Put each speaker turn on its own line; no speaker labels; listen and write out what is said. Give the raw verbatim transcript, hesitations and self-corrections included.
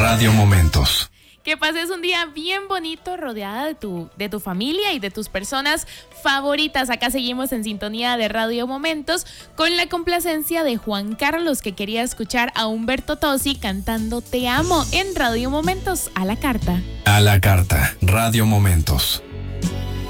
Radio Momentos.
Que pases un día bien bonito rodeada de tu, de tu familia y de tus personas favoritas. Acá seguimos en sintonía de Radio Momentos con la complacencia de Juan Carlos, que quería escuchar a Humberto Tozzi cantando Te amo en Radio Momentos a la carta.
A la carta, Radio Momentos.